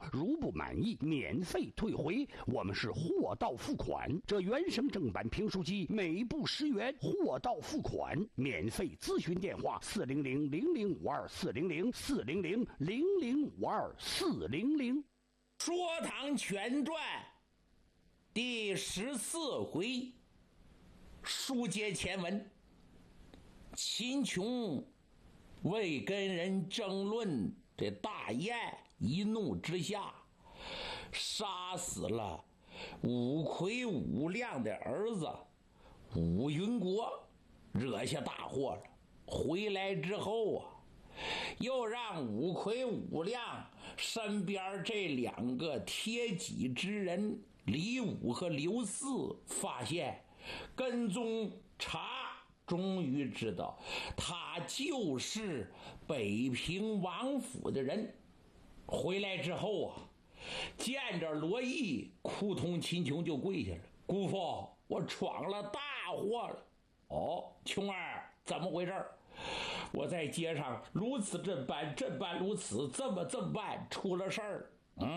如不满意免费退回，我们是货到付款。这原声正版评书机每部10元，货到付款，免费咨询电话400-0052-400-400-0052-400。 说唐全传第14回，书接前文。秦琼为跟人争论这大宴，一怒之下杀死了五魁五亮的儿子武云国，惹下大祸了。回来之后啊，又让五魁五亮身边这2个贴己之人李武和刘四发现，跟踪查，终于知道他就是北平王府的人。回来之后啊，见着罗毅，扑通秦琼就跪下了：“姑父，我闯了大祸了。”“哦，琼儿，怎么回事？”“我在街上如此这般，这般如此，这么办，出了事儿。”“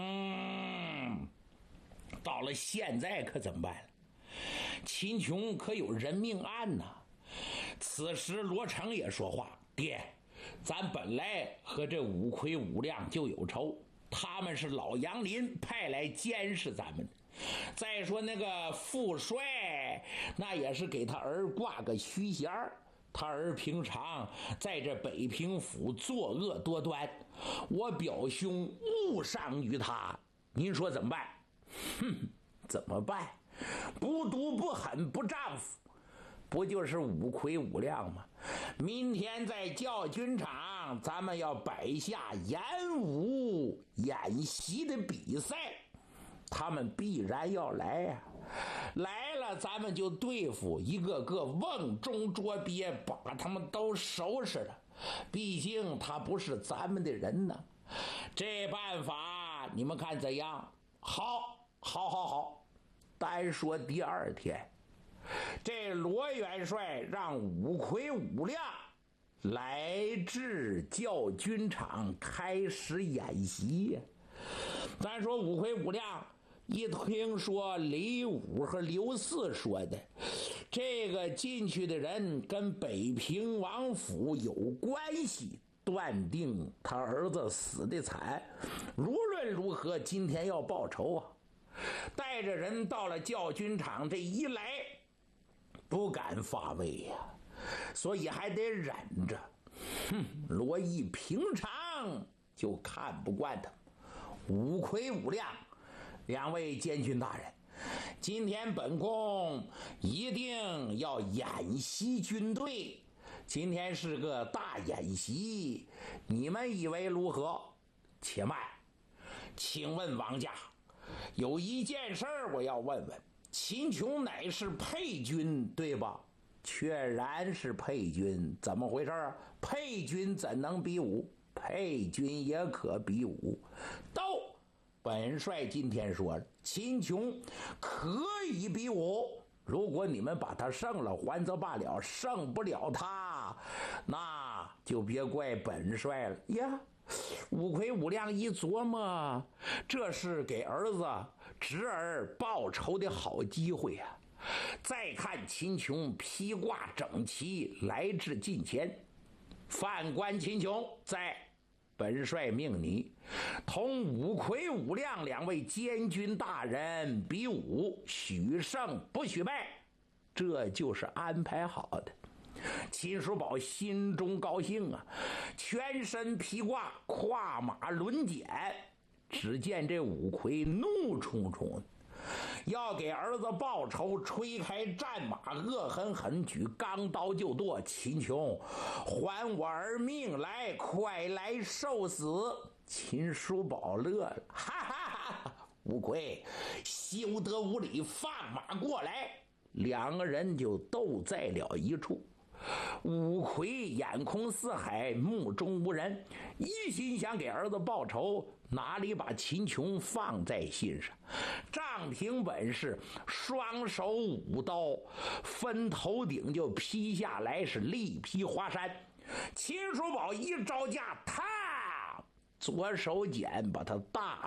到了现在可怎么办了？秦琼可有人命案呢。”此时罗成也说话：“爹，咱本来和这五魁五亮就有仇，他们是老杨林派来监视咱们的。再说那个副帅，那也是给他儿挂个虚衔，他儿平常在这北平府作恶多端，我表兄误伤于他，您说怎么办？”“怎么办？不毒不狠不丈夫，不就是五魁五亮吗？明天在教军场，咱们要摆下演武演习的比赛，他们必然要来呀。来了，咱们就对付，一个个瓮中捉鳖，把他们都收拾了。毕竟他不是咱们的人呢。这办法你们看怎样？”“好。”“单说第2天，这罗元帅让五魁五亮来至教军场开始演习。咱说五魁五亮一听说李武和刘四说的这个进去的人跟北平王府有关系，断定他儿子死的惨，无论如何今天要报仇啊。带着人到了教军场，这一来不敢发威呀，所以还得忍着。罗毅平常就看不惯他。五魁五亮2位监军大人，今天本宫一定要演习军队，今天是个大演习，你们以为如何？”“且慢，请问王家，有一件事我要问问，秦琼乃是配军对吧？”“确然是配军。”“怎么回事？配军怎能比武？”“配军也可比武。”“本帅今天说秦琼可以比武，如果你们把他胜了还则罢了，胜不了他，那就别怪本帅了呀。”五魁五亮一琢磨，这是给儿子侄儿报仇的好机会啊。再看秦琼披挂整齐来至近前：“犯官秦琼在，本帅命你同五魁五亮2位监军大人比武，许胜不许败。”这就是安排好的。秦叔宝心中高兴啊，全身披挂，跨马抡锏。只见这五魁怒冲冲，要给儿子报仇，吹开战马，恶狠狠举钢刀就剁。秦琼，还我儿命来，快来受死！秦叔宝乐了，哈哈哈！五魁休得无礼，放马过来！2个人就斗在了一处。五魁眼空四海，目中无人，一心想给儿子报仇，哪里把秦琼放在心上。仗凭本事，双手舞刀，分头顶就劈下来，是力劈华山。秦叔宝一招架，左手锏把他大